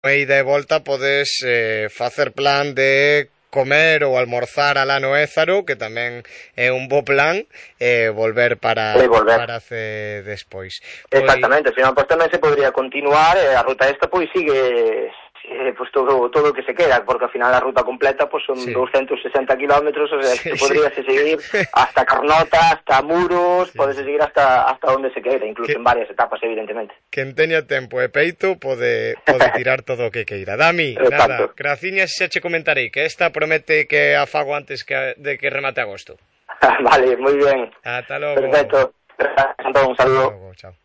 ida e volta podes facer plan de comer ou almorzar alá no Ézaro, que tamén é un bo plan, e volver E volver. para despois. Exactamente, ao final, pois tamén se podría continuar, a ruta esta, pois, sigue pues todo o que se queda, porque ao final a ruta completa pues son 260 kilómetros, o sea, que se podría seguir hasta Carnota, hasta Muros, podese seguir hasta onde se quede, incluso en varias etapas, evidentemente. Quen teña tempo e peito pode tirar todo o que queira. Dami, nada, graciñas, xa che comentarei que esta promete que a fago antes de que remate agosto. Vale, moi ben. Ata logo. Perfecto. Un saludo. Chao.